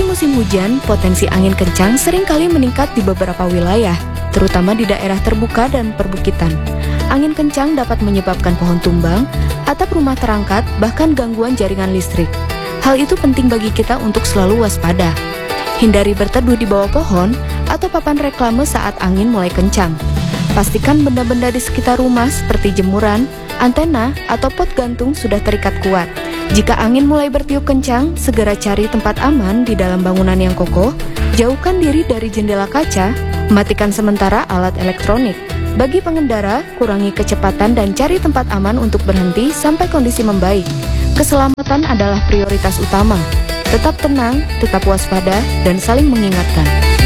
Memasuki musim hujan, potensi angin kencang seringkali meningkat di beberapa wilayah, terutama di daerah terbuka dan perbukitan. Angin kencang dapat menyebabkan pohon tumbang, atap rumah terangkat, bahkan gangguan jaringan listrik. Hal itu penting bagi kita untuk selalu waspada. Hindari berteduh di bawah pohon atau papan reklame saat angin mulai kencang. Pastikan benda-benda di sekitar rumah seperti jemuran, antena, atau pot gantung sudah terikat kuat. Jika angin mulai bertiup kencang, segera cari tempat aman di dalam bangunan yang kokoh, jauhkan diri dari jendela kaca, matikan sementara alat elektronik. Bagi pengendara, kurangi kecepatan dan cari tempat aman untuk berhenti sampai kondisi membaik. Keselamatan adalah prioritas utama. Tetap tenang, tetap waspada, dan saling mengingatkan.